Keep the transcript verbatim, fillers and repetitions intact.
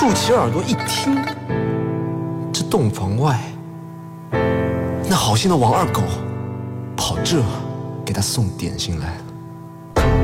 竖起耳朵一听，这洞房外，那好心的王二狗跑这给他送点心来了。